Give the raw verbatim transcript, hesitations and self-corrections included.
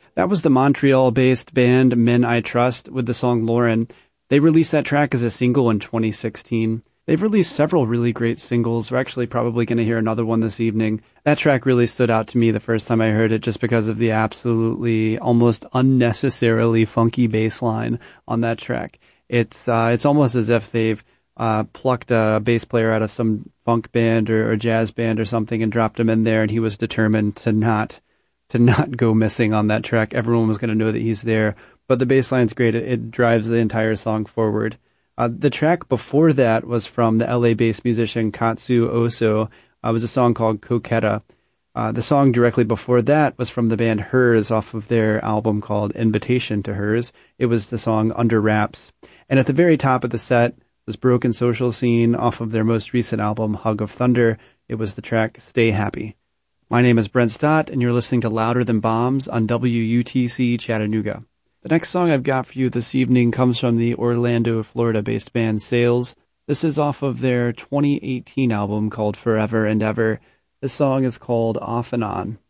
That was the Montreal-based band Men I Trust with the song Lauren. They released that track as a single in twenty sixteen. They've released several really great singles. We're actually probably going to hear another one this evening. That track really stood out to me the first time I heard it just because of the absolutely almost unnecessarily funky bass line on that track. It's uh, it's almost as if they've uh, plucked a bass player out of some funk band or, or jazz band or something and dropped him in there, and he was determined to not to not go missing on that track. Everyone was going to know that he's there. But the bass line's great. It, it drives the entire song forward. Uh, the track before that was from the L A-based musician Katsu Oso. Uh, it was a song called Coquetta. Uh, the song directly before that was from the band Hers off of their album called Invitation to Hers. It was the song Under Wraps. And at the very top of the set was Broken Social Scene off of their most recent album, Hug of Thunder. It was the track Stay Happy. My name is Brent Stott, and you're listening to Louder Than Bombs on W U T C Chattanooga. The next song I've got for you this evening comes from the Orlando, Florida-based band Sales. This is off of their twenty eighteen album called Forever and Ever. This song is called Off and On.